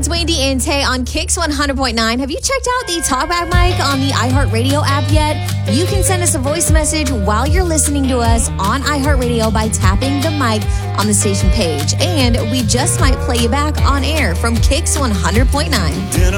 it's Wendy and Tay on Kicks 100.9. Have you checked out the Talkback mic on the iHeartRadio app yet? You can send us a voice message while you're listening to us on iHeartRadio by tapping the mic on the station page. And we just might play you back on air from Kicks 100.9.